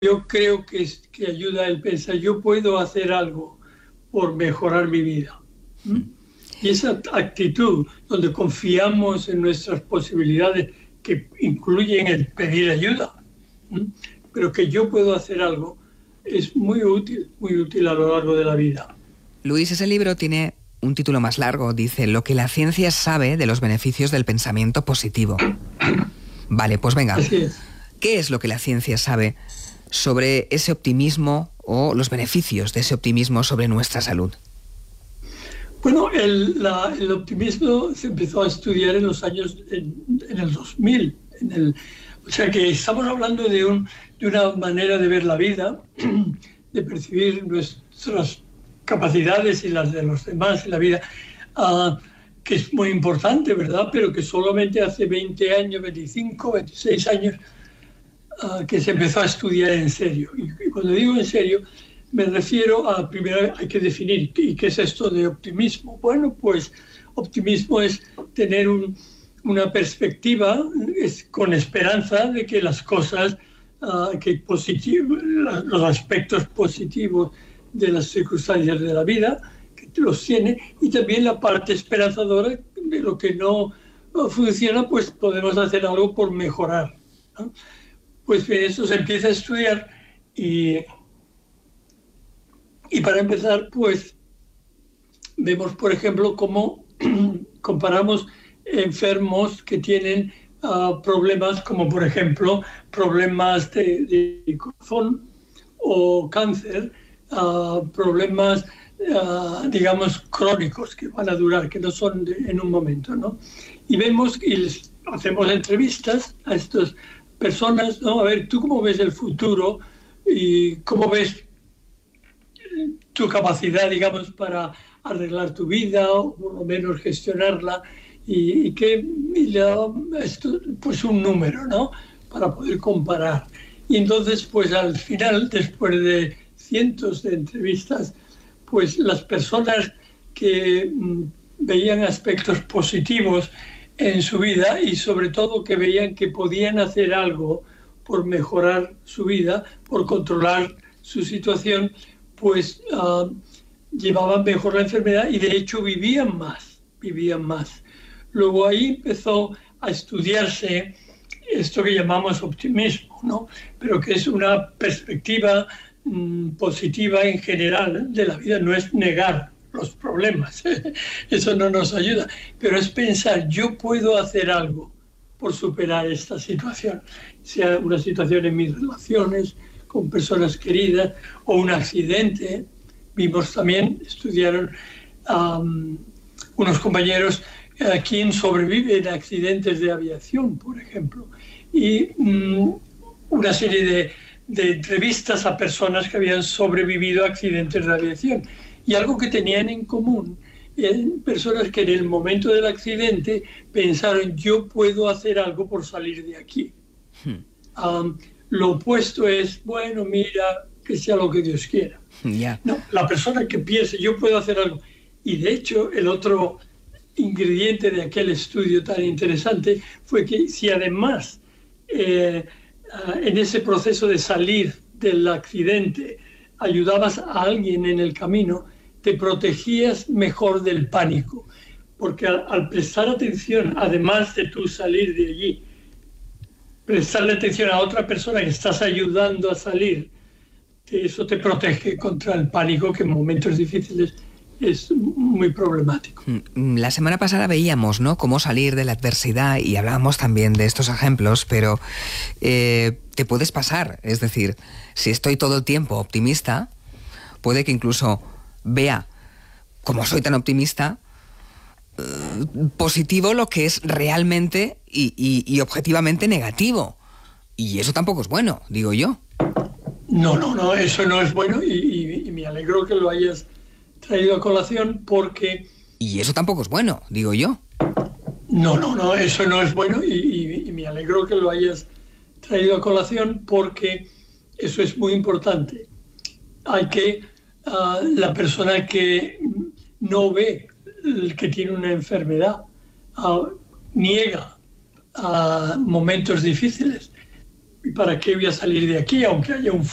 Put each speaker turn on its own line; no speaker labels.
Yo creo que ayuda el pensar, yo puedo hacer algo por mejorar mi vida. Y esa actitud donde confiamos en nuestras posibilidades, que incluyen el pedir ayuda, pero que yo puedo hacer algo, es muy útil a lo largo de la vida.
Luis, ese libro tiene un título más largo, dice Lo que la ciencia sabe de los beneficios del pensamiento positivo. Vale, pues venga.
Así es.
¿Qué es lo que la ciencia sabe sobre ese optimismo o los beneficios de ese optimismo sobre nuestra salud?
Bueno, el optimismo se empezó a estudiar en los años, en el 2000. O sea que estamos hablando de una manera de ver la vida, de percibir nuestras capacidades y las de los demás en la vida, que es muy importante, ¿verdad? Pero que solamente hace 20 años, 25, 26 años, que se empezó a estudiar en serio. Y cuando digo en serio, me refiero a, primero hay que definir, ¿y qué es esto de optimismo? Bueno, pues optimismo es tener una perspectiva con esperanza de que las cosas, los aspectos positivos de las circunstancias de la vida, que los tiene, y también la parte esperanzadora de lo que no funciona, pues podemos hacer algo por mejorar, ¿no? Pues bien, eso se empieza a estudiar y para empezar, pues vemos, por ejemplo, cómo comparamos enfermos que tienen problemas como, por ejemplo, problemas de corazón o cáncer, problemas, digamos, crónicos que van a durar, que no son en un momento, ¿no? Y vemos y les hacemos entrevistas a estas personas, ¿no? A ver, ¿tú cómo ves el futuro y cómo ves tu capacidad, digamos, para arreglar tu vida o por lo menos gestionarla y le da esto, pues un número, ¿no? Para poder comparar. Y entonces, pues al final, después de cientos de entrevistas, pues las personas que veían aspectos positivos en su vida y sobre todo que veían que podían hacer algo por mejorar su vida, por controlar su situación, pues llevaban mejor la enfermedad y de hecho vivían más. Luego ahí empezó a estudiarse esto que llamamos optimismo, ¿no? Pero que es una perspectiva positiva en general de la vida, no es negar los problemas, eso no nos ayuda, pero es pensar, yo puedo hacer algo por superar esta situación, sea una situación en mis relaciones con personas queridas o un accidente. Vimos también, estudiaron unos compañeros quien sobrevive en accidentes de aviación, por ejemplo, y una serie de entrevistas a personas que habían sobrevivido a accidentes de aviación. Y algo que tenían en común, personas que en el momento del accidente pensaron, yo puedo hacer algo por salir de aquí. Lo opuesto es, bueno, mira, que sea lo que Dios quiera.
Yeah.
No, la persona que piense, yo puedo hacer algo. Y de hecho, el otro ingrediente de aquel estudio tan interesante fue que si además en ese proceso de salir del accidente ayudabas a alguien en el camino, te protegías mejor del pánico, porque al prestar atención, además de tú salir de allí, prestarle atención a otra persona que estás ayudando a salir, eso te protege contra el pánico, que en momentos difíciles es muy problemático.
La semana pasada veíamos, ¿no?, cómo salir de la adversidad y hablábamos también de estos ejemplos, pero te puedes pasar. Es decir, si estoy todo el tiempo optimista, puede que incluso vea, como soy tan optimista, positivo lo que es realmente y objetivamente negativo. Y eso tampoco es bueno, digo yo.
No, eso no es bueno y me alegro que lo hayas traído a colación porque...
Y eso tampoco es bueno, digo yo.
No, eso no es bueno y me alegro que lo hayas traído a colación porque eso es muy importante. Hay que... la persona que no ve que tiene una enfermedad niega momentos difíciles. ¿Y para qué voy a salir de aquí aunque haya un